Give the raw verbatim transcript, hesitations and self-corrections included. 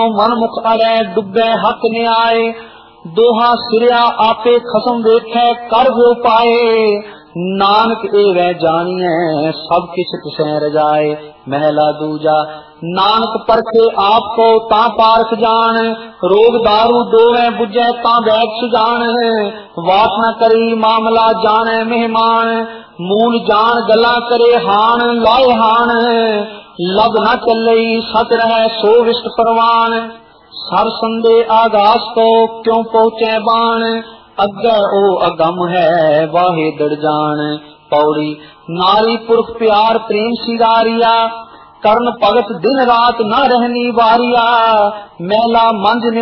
मन मुख अड़े डुबे हक न्याय, दोहा सिरिया आपे खसम वेखे कर वो पाए। नानक एवं जानिए सब किछ तिसै रजाए। महला दूजा नानक परखे आपको ता पारख जान, रोग दारू दोवे बुझे ता बैठ सुजान। वात न करी मामला जाने मेहमान, मूल जान गला करे हान लाए हान। लब न चले सत रहे सो विष्ट परवान, सर संदे आगास को क्यों पहुँचे बाण। अग्गे ओ अगम है वाहे दड़ जान। पौड़ी नारी पुरख प्यार प्रेम सिंगारिया, कर्ण भगत दिन रात न रहनी बारिया। मैला मंज